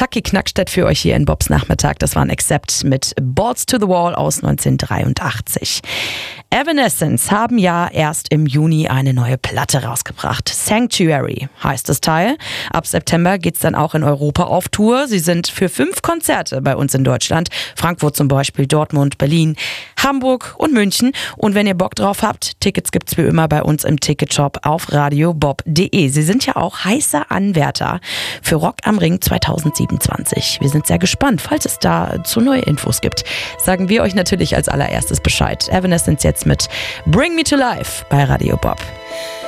Tucky Knackstedt für euch hier in Bobs Nachmittag. Das war ein Accept mit Balls to the Wall aus 1983. Evanescence haben ja erst im Juni eine neue Platte rausgebracht. Sanctuary heißt das Teil. Ab September geht's dann auch in Europa auf Tour. Sie sind für 5 Konzerte bei uns in Deutschland. Frankfurt zum Beispiel, Dortmund, Berlin, Hamburg und München. Und wenn ihr Bock drauf habt, Tickets gibt's wie immer bei uns im Ticketshop auf radiobob.de. Sie sind ja auch heißer Anwärter für Rock am Ring 2027. Wir sind sehr gespannt. Falls es dazu neue Infos gibt, sagen wir euch natürlich als allererstes Bescheid. Evanescence jetzt mit Bring Me to Life bei Radio Bob.